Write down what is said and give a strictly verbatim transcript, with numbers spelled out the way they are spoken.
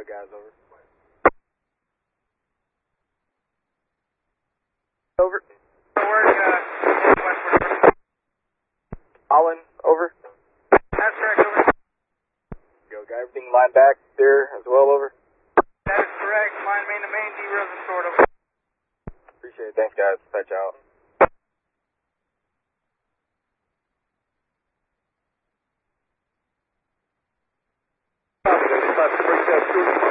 Go, guys, over. Over. Where's, uh, Westward? Holland, over. That's correct, over. Go, guy. Everything lined back there as well, over. That is correct. Line main to main, D-Rails and stored, over. Appreciate it. Thanks, guys. Patch out. Copy, that's